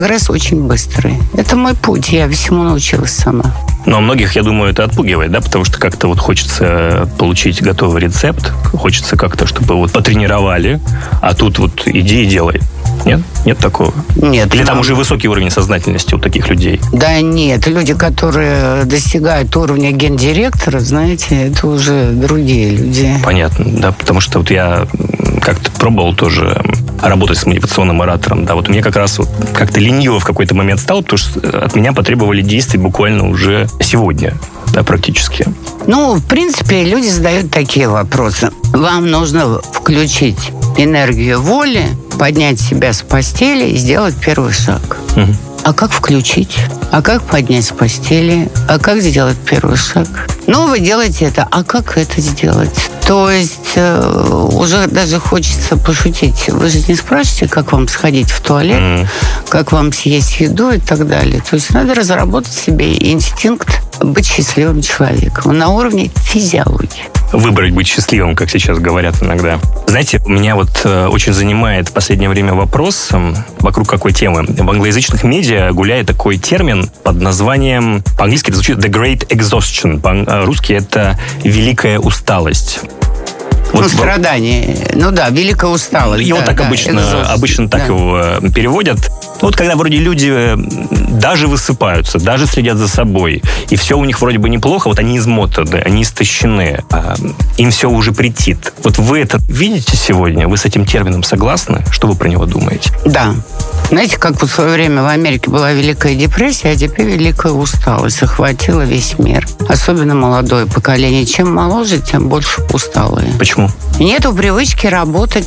Прогресс очень быстрый. Это мой путь, я всему научилась сама. Но многих, я думаю, это отпугивает, да, потому что как-то вот хочется получить готовый рецепт, хочется как-то, чтобы вот потренировали, а тут вот иди и делай. Нет? Нет такого? Нет. Или там уже высокий уровень сознательности у таких людей? Да нет, люди, которые достигают уровня гендиректора, знаете, это уже другие люди. Понятно, да, потому что вот я как-то пробовал тоже работать с мотивационным оратором, да, вот мне как раз вот как-то лениво в какой-то момент стало, потому что от меня потребовали действий буквально уже сегодня, да, практически. Ну, в принципе, люди задают такие вопросы. Вам нужно включить энергию воли, поднять себя с постели и сделать первый шаг. Угу. А как включить? А как поднять с постели? А как сделать первый шаг? Ну, вы делаете это. А как это сделать? То есть уже даже хочется пошутить. Вы же не спрашиваете, как вам сходить в туалет, как вам съесть еду и так далее. То есть надо разработать себе инстинкт быть счастливым человеком на уровне физиологии. Выбрать быть счастливым, как сейчас говорят иногда. Знаете, меня вот очень занимает в последнее время вопрос, вокруг какой темы. В англоязычных медиа гуляет такой термин под названием, по-английски это звучит The Great Exhaustion, по-русски это великая усталость. Вот, страдание. Ну да, великая усталость. Его да, так да, обычно так его переводят. Вот когда вроде люди даже высыпаются, даже следят за собой, и все у них вроде бы неплохо, вот они измотаны, они истощены, им все уже претит. Вот вы это видите сегодня? Вы с этим термином согласны? Что вы про него думаете? Да. Знаете, как в свое время в Америке была Великая депрессия, а теперь великая усталость охватила весь мир. Особенно молодое поколение. Чем моложе, тем больше усталые. Почему? Нету привычки работать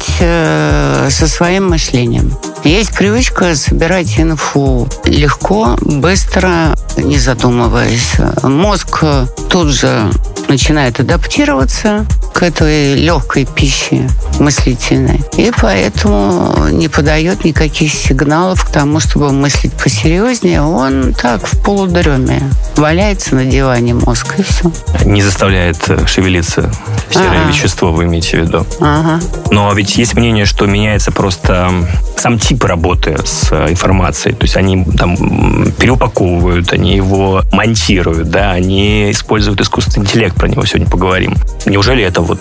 со своим мышлением. Есть привычка собирать инфу легко, быстро, не задумываясь. Мозг тут же начинает адаптироваться к этой легкой пище мыслительной. И поэтому не подает никаких сигналов к тому, чтобы мыслить посерьезнее. Он так в полудреме валяется на диване мозг, и все. Не заставляет шевелиться серое вещество, вы имеете в виду. Но ведь есть мнение, что меняется просто сам тип работы с информацией. То есть они там переупаковывают, они его монтируют, да, они используют искусственный интеллект, про него сегодня поговорим. Неужели это вот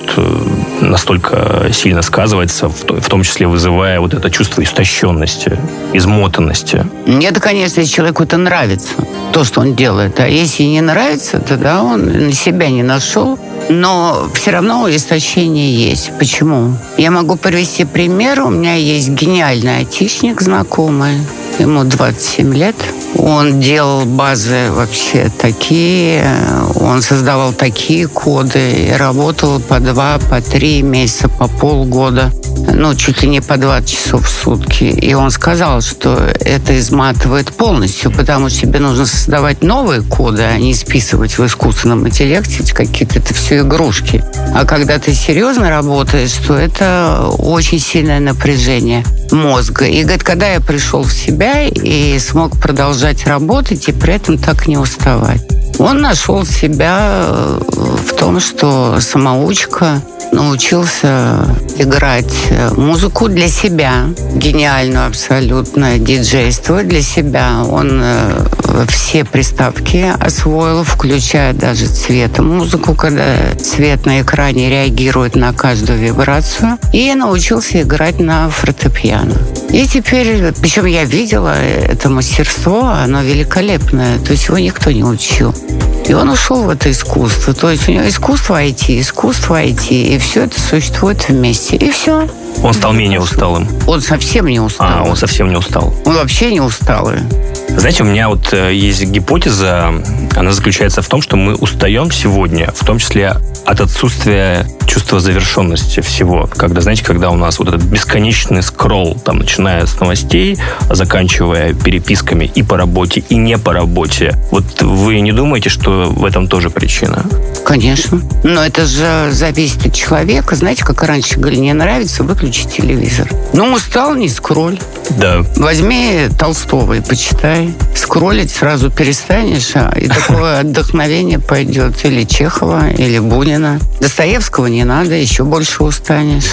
настолько сильно сказывается, в том числе вызывая вот это чувство истощенности, измотанности? Это, конечно, если человеку это нравится, то, что он делает. А если не нравится, тогда он на себя не нашел. Но все равно истощение есть. Почему? Я могу привести пример. У меня есть гениальный айтишник знакомый. Ему 27 лет. Он делал базы вообще такие. Он создавал такие коды. И работал по 2, по 3 месяца, по полгода. Ну, чуть ли не по 20 часов в сутки. И он сказал, что это изматывает полностью, потому что тебе нужно создавать новые коды, а не списывать в искусственном интеллекте какие-то это все игрушки. А когда ты серьезно работаешь, то это очень сильное напряжение мозга. И говорит, когда я пришел в себя и смог продолжать работать и при этом так не уставать. Он нашел себя в том, что самоучка, научился играть музыку для себя, гениальную абсолютно, диджейство для себя. Он все приставки освоил, включая даже цветом музыку, когда цвет на экране реагирует на каждую вибрацию. И научился играть на фортепиано. И теперь, причем я видела это мастерство, оно великолепное, то есть его никто не учил. И он ушел в это искусство. То есть у него искусство IT, и все это существует вместе. И все. Он стал менее усталым? Он совсем не устал. Он совсем не устал? Он вообще не усталый. Знаете, у меня вот есть гипотеза, она заключается в том, что мы устаем сегодня, в том числе от отсутствия чувства завершенности всего. Когда у нас вот этот бесконечный скролл, там, начиная с новостей, заканчивая переписками и по работе, и не по работе. Вот вы не думаете, что в этом тоже причина? Конечно. Но это же зависит от человека. Знаете, как раньше говорили, не нравится, выключи телевизор. Ну, устал, не скроль. Да. Возьми Толстого и почитай. Скроллить сразу перестанешь, и такое отдохновение пойдет. Или Чехова, или Бунина. Достоевского не надо, еще больше устанешь.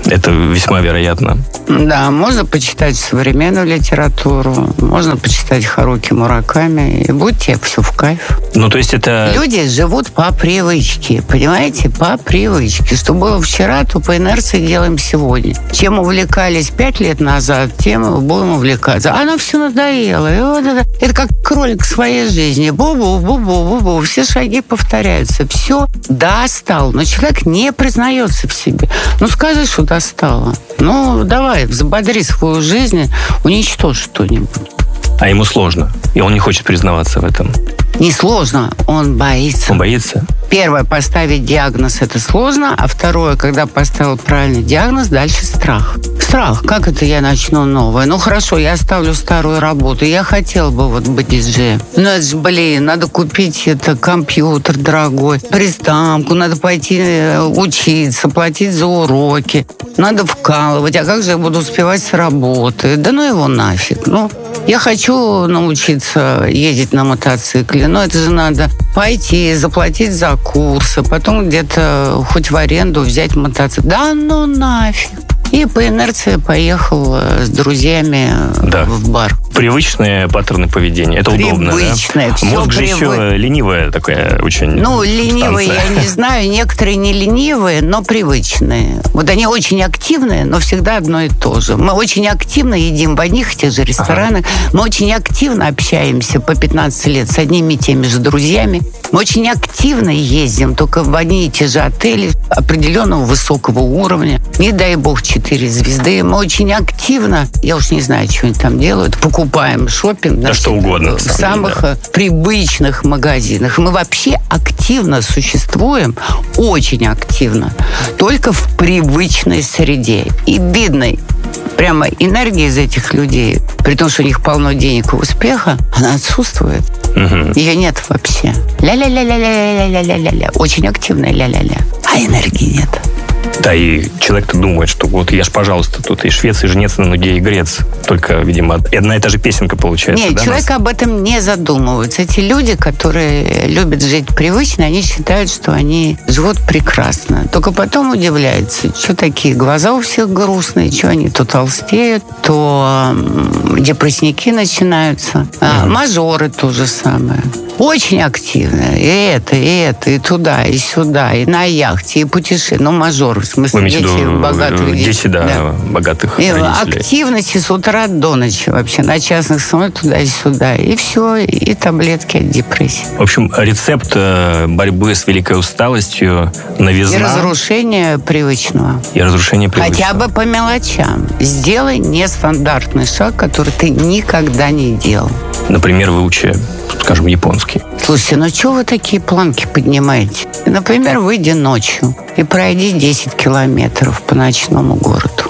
Это весьма вероятно. Да, можно почитать современную литературу, можно почитать Харуки Мураками, и будет тебе все в кайф. Ну, то есть это... Люди живут по привычке, понимаете, по привычке. Что было вчера, то по инерции делаем сегодня. Чем увлекались 5 лет назад, тем будем увлекаться. Оно все надоело. И вот это как кролик в своей жизни. Бу-бу, бу-бу, бу-бу. Все шаги повторяются. Все достал. Но человек не признается в себе. Ну, скажи, что достало. Ну, давай, взбодри свою жизнь, уничтожь что-нибудь. А ему сложно, и он не хочет признаваться в этом. Не сложно, он боится. Он боится? Первое, поставить диагноз – это сложно, а второе, когда поставил правильный диагноз, дальше страх. Страх, как это я начну новое? Ну, хорошо, я оставлю старую работу, я хотела бы вот быть диджеем. Но это же, надо купить компьютер дорогой, приставку, надо пойти учиться, платить за уроки, надо вкалывать, а как же я буду успевать с работы? Да ну его нафиг, Я хочу научиться ездить на мотоцикле, но это же надо пойти, заплатить за курсы, потом где-то хоть в аренду взять мотоцикл. Да ну нафиг. И по инерции поехал с друзьями в бар. Привычные паттерны поведения. Это удобно, да? Мозг же еще ленивая такая очень. Ленивые я не знаю. Некоторые не ленивые, но привычные. Вот они очень активные, но всегда одно и то же. Мы очень активно едим в одних и тех же ресторанах. Мы очень активно общаемся по 15 лет с одними и теми же друзьями. Мы очень активно ездим только в одни и те же отели определенного высокого уровня. Не дай бог 4 звезды. Мы очень активно, я уж не знаю, что они там делают, покупаем шопинг. Да что угодно. В самых привычных магазинах. Мы вообще активно существуем, очень активно, только в привычной среде. И видно, прямо энергия из этих людей, при том, что у них полно денег и успеха, она отсутствует. Угу. Ее нет вообще. Ля-ля-ля-ля-ля-ля-ля-ля-ля. Очень активная ля-ля-ля. А энергии нет. Да, и человек-то думает, что вот я ж, пожалуйста, тут и швец, и жнец на ноге, и грец. Только, видимо, одна и та же песенка получается. Нет, человек об этом не задумывается. Эти люди, которые любят жить привычно, они считают, что они живут прекрасно. Только потом удивляются, что такие глаза у всех грустные, что они то толстеют, то депрессники начинаются. Мажоры то же самое. Очень активно. И это, и туда, и сюда, и на яхте, и путешествия. Мажор, в смысле, дети богатых. Дети, богатых и родителей. Активности с утра до ночи вообще. На частных самолетах туда и сюда. И все, и таблетки от депрессии. В общем, рецепт борьбы с великой усталостью, новизна. И разрушение привычного. Хотя бы по мелочам. Сделай нестандартный шаг, который ты никогда не делал. Например, выучи, скажем, японский. Слушайте, что вы такие планки поднимаете? Например, выйди ночью и пройди 10 километров по ночному городу,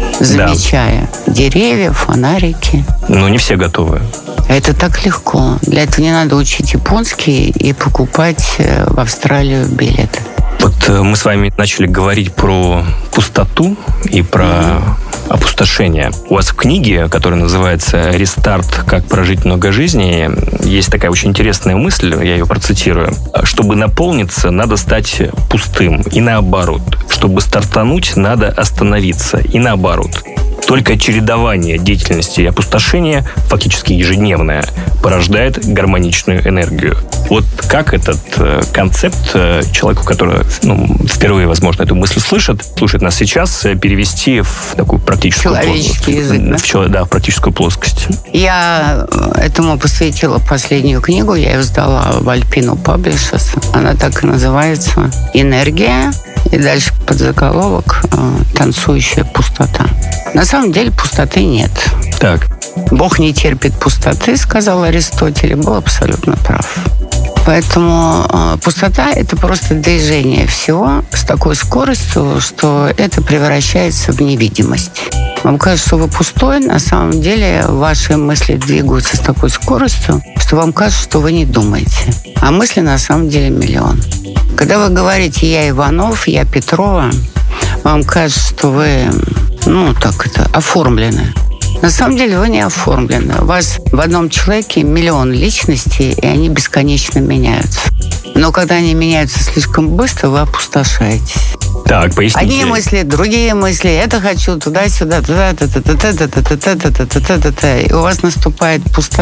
замечая деревья, фонарики. Но не все готовы. Это так легко. Для этого не надо учить японский и покупать в Австралию билеты. Вот мы с вами начали говорить про пустоту и про опустошение. У вас в книге, которая называется «Рестарт. Как прожить много жизней», есть такая очень интересная мысль, я ее процитирую. Чтобы наполниться, надо стать пустым. И наоборот. Чтобы стартануть, надо остановиться. И наоборот. Только чередование деятельности и опустошения, фактически ежедневное, порождает гармоничную энергию. Вот как этот концепт человеку, который впервые, возможно, эту мысль слушает нас сейчас, перевести в такую практическую человеческий язык, да? В практическую плоскость? Я этому посвятила последнюю книгу, я ее сдала в Alpino Publishers. Она так и называется «Энергия». И дальше подзаголовок «Танцующая пустота». На самом деле пустоты нет. Так. Бог не терпит пустоты, сказал Аристотель, и был абсолютно прав. Поэтому пустота – это просто движение всего с такой скоростью, что это превращается в невидимость. Вам кажется, что вы пустой, на самом деле ваши мысли двигаются с такой скоростью, что вам кажется, что вы не думаете. А мысли на самом деле миллион. Когда вы говорите «я Иванов», «я Петрова», вам кажется, что вы, оформлены. На самом деле вы не оформлены. У вас в одном человеке миллион личностей, и они бесконечно меняются. Но когда они меняются слишком быстро, вы опустошаетесь. Так, поясните. Одни мысли, другие мысли. Это хочу, туда-сюда, туда, и у вас наступает пустота.